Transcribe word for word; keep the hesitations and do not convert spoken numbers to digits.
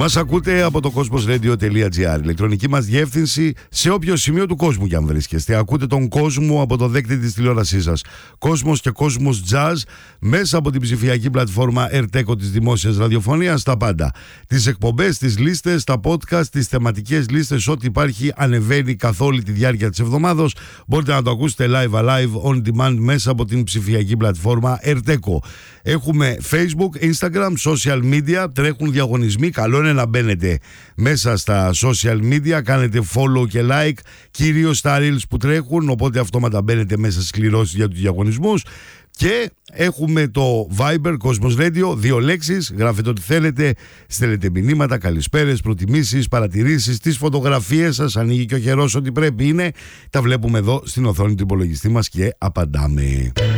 Μας ακούτε από το cosmosradio.gr, ηλεκτρονική μας διεύθυνση σε όποιο σημείο του κόσμου κι αν βρίσκεστε. Ακούτε τον κόσμο από το δέκτη της τηλεόρασής σας. Κόσμος και Κόσμος Jazz μέσα από την ψηφιακή πλατφόρμα Erteco της δημόσιας ραδιοφωνίας, τα πάντα. Τις εκπομπές, τις λίστες, τα podcast, τις θεματικές λίστες, ό,τι υπάρχει ανεβαίνει καθ' όλη τη διάρκεια της εβδομάδος. Μπορείτε να το ακούσετε live, alive, on demand μέσα από την ψηφιακή πλατφόρμα Erteco. Έχουμε Facebook, Instagram, social media, τρέχουν διαγωνισμοί. Καλό είναι να μπαίνετε μέσα στα social media, κάνετε follow και like, κυρίως στα reels που τρέχουν, οπότε αυτόματα μπαίνετε μέσα στις κληρώσεις για τους διαγωνισμούς. Και έχουμε το Viber, Cosmos Radio, δύο λέξεις, γράφετε ό,τι θέλετε, στέλνετε μηνύματα, καλησπέρες, προτιμήσεις, παρατηρήσεις, τις φωτογραφίες σας, ανοίγει και ο χερός ό,τι πρέπει είναι, τα βλέπουμε εδώ στην οθόνη του υπολογιστή μας και απαντάμε.